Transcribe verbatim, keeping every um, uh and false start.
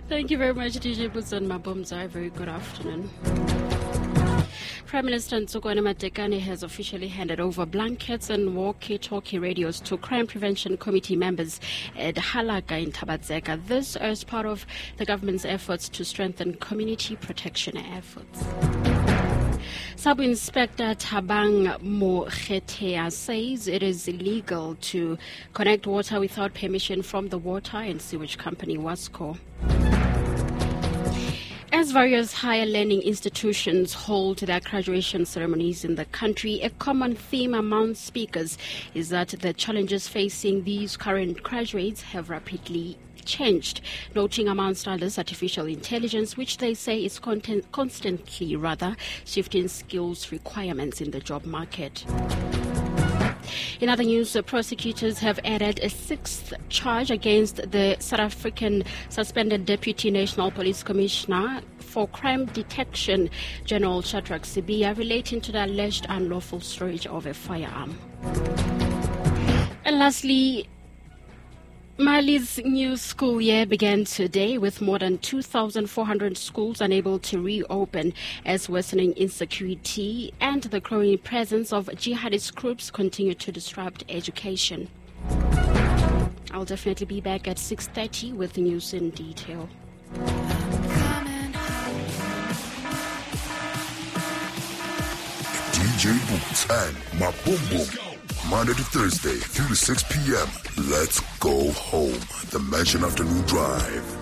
Thank you very much, D J Buzan Mabomza. Very good afternoon. Prime Minister Ntsukwane Matekane has officially handed over blankets and walkie-talkie radios to Crime Prevention Committee members at Halaga in Tabazeka. This as part of the government's efforts to strengthen community protection efforts. Sub-Inspector Tabang Mogetea says it is illegal to connect water without permission from the water and sewage company Wasco. As various higher learning institutions hold their graduation ceremonies in the country, a common theme among speakers is that the challenges facing these current graduates have rapidly changed, noting amongst others artificial intelligence, which they say is content, constantly rather shifting skills requirements in the job market. In other news, the prosecutors have added a sixth charge against the South African suspended Deputy National Police Commissioner for Crime Detection, General Shadrack Sibiya, relating to the alleged unlawful storage of a firearm. And lastly, Mali's new school year began today with more than two thousand four hundred schools unable to reopen as worsening insecurity and the growing presence of jihadist groups continue to disrupt education. I'll definitely be back at six thirty with news in detail. D J Boots and Mabumbo. Monday to Thursday, three to six p.m. Let's go home. The Mansion Afternoon Drive.